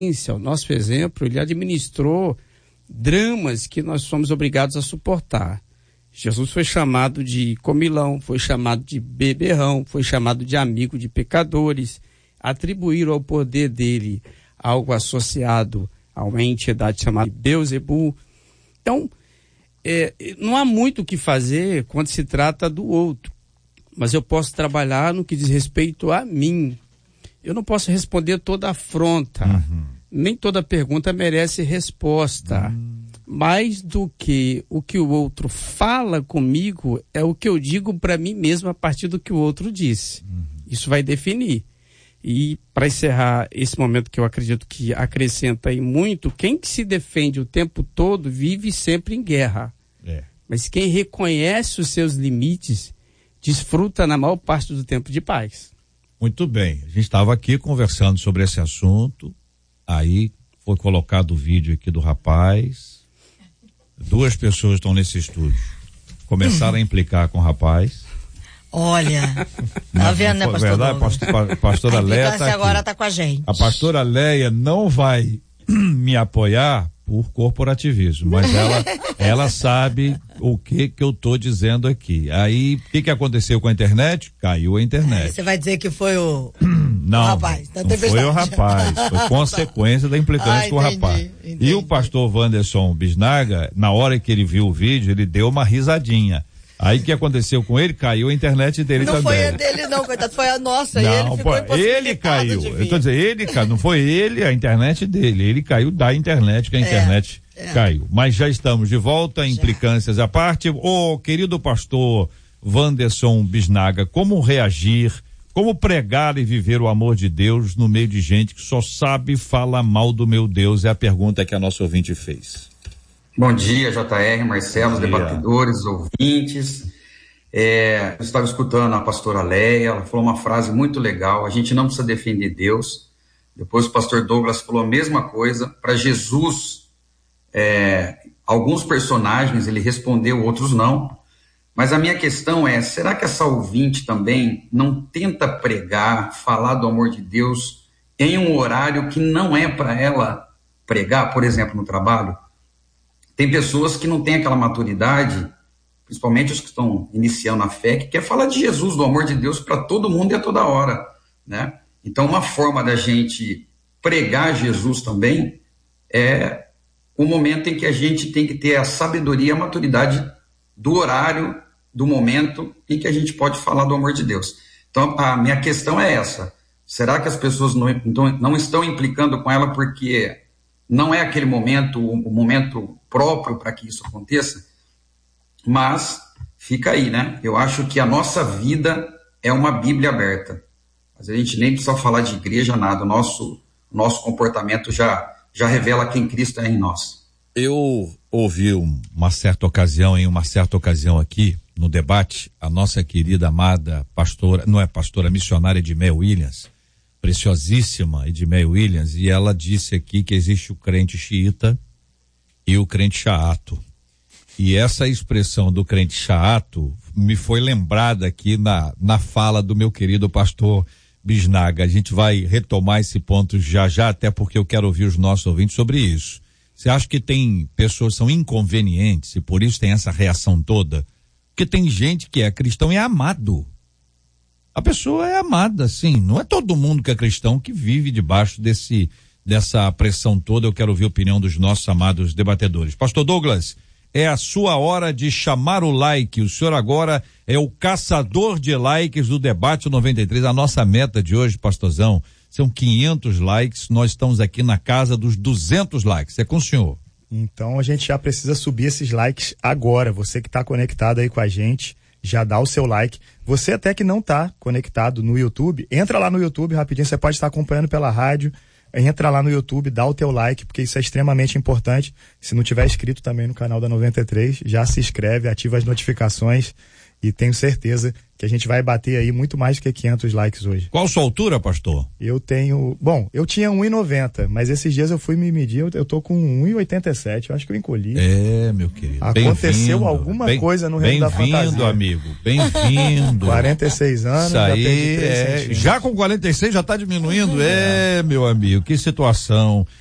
ao nosso exemplo, ele administrou dramas que nós somos obrigados a suportar. Jesus foi chamado de comilão, foi chamado de beberrão, foi chamado de amigo de pecadores. Atribuíram ao poder dele algo associado a uma entidade chamada Beelzebul. Então, não há muito o que fazer quando se trata do outro, mas eu posso trabalhar no que diz respeito a mim. Eu não posso responder toda afronta, nem toda pergunta merece resposta. Mais do que o outro fala comigo, é o que eu digo para mim mesmo a partir do que o outro disse. Isso vai definir. E para encerrar esse momento que eu acredito que acrescenta aí muito, quem que se defende o tempo todo vive sempre em guerra. Mas quem reconhece os seus limites desfruta na maior parte do tempo de paz. Muito bem, a gente estava aqui conversando sobre esse assunto, aí foi colocado o vídeo aqui do rapaz, 2 pessoas estão nesse estúdio, começaram a implicar com o rapaz. Olha, tá vendo, né, pastor? Verdade, pastora Leia tá agora tá com a gente. A pastora Leia não vai me apoiar por corporativismo, mas ela sabe o que eu tô dizendo aqui. Aí, o que aconteceu com a internet? Caiu a internet. Você vai dizer que foi o rapaz. Não foi o rapaz, foi consequência da implicância com o rapaz. Entendi. E o pastor Wanderson Bisnaga, na hora que ele viu o vídeo, ele deu uma risadinha. Aí o que aconteceu com ele? Caiu a internet dele também. Não foi a dele não, coitado, foi a nossa. Não, ele caiu. Eu tô dizendo, ele caiu, não foi ele, a internet dele. Ele caiu da internet, que a internet caiu. Mas já estamos de volta, implicâncias à parte. Ô, querido pastor Wanderson Bisnaga, como reagir, como pregar e viver o amor de Deus no meio de gente que só sabe falar mal do meu Deus? É a pergunta que a nossa ouvinte fez. Bom dia, JR, Marcelo, debatedores, ouvintes. Eu estava escutando a pastora Leia, ela falou uma frase muito legal: a gente não precisa defender Deus. Depois o pastor Douglas falou a mesma coisa. Para Jesus, alguns personagens ele respondeu, outros não. Mas a minha questão é, será que essa ouvinte também não tenta pregar, falar do amor de Deus em um horário que não é para ela pregar, por exemplo, no trabalho? Tem pessoas que não têm aquela maturidade, principalmente os que estão iniciando a fé, que quer falar de Jesus, do amor de Deus para todo mundo e a toda hora, né? Então, uma forma da gente pregar Jesus também é o momento em que a gente tem que ter a sabedoria e a maturidade do horário, do momento em que a gente pode falar do amor de Deus. Então, a minha questão é essa: será que as pessoas não estão implicando com ela porque não é aquele momento, o momento próprio para que isso aconteça? Mas fica aí, né? Eu acho que a nossa vida é uma Bíblia aberta. Mas a gente nem precisa falar de igreja, nada. O nosso comportamento já revela quem Cristo é em nós. Eu ouvi em uma certa ocasião aqui, no debate, a nossa querida, amada pastora, pastora missionária Edmeia Williams, preciosíssima Edmeia Williams, e ela disse aqui que existe o crente xiita e o crente chato. E essa expressão do crente chato me foi lembrada aqui na fala do meu querido pastor Bisnaga. A gente vai retomar esse ponto já, até porque eu quero ouvir os nossos ouvintes sobre isso. Você acha que tem pessoas que são inconvenientes e por isso tem essa reação toda? Porque tem gente que é cristão e é amado. A pessoa é amada, sim. Não é todo mundo que é cristão que vive debaixo dessa pressão toda. Eu quero ouvir a opinião dos nossos amados debatedores. Pastor Douglas, é a sua hora de chamar o like. O senhor agora é o caçador de likes do Debate 93. A nossa meta de hoje, pastorzão, são 500 likes. Nós estamos aqui na casa dos 200 likes. É com o senhor. Então a gente já precisa subir esses likes agora. Você que está conectado aí com a gente, já dá o seu like. Você até que não está conectado no YouTube, entra lá no YouTube rapidinho. Você pode estar acompanhando pela rádio. Entra lá no YouTube, dá o teu like, porque isso é extremamente importante. Se não tiver inscrito também no canal da 93, já se inscreve, ativa as notificações e tenho certeza que a gente vai bater aí muito mais do que 500 likes hoje. Qual sua altura, pastor? Eu tinha 1,90, mas esses dias eu fui me medir, eu tô com 1,87, eu acho que eu encolhi. Meu querido. Aconteceu alguma coisa no reino da fantasia. Bem-vindo, amigo, bem-vindo. 46 anos, isso aí, já com 46 já tá diminuindo? Meu amigo, que situação.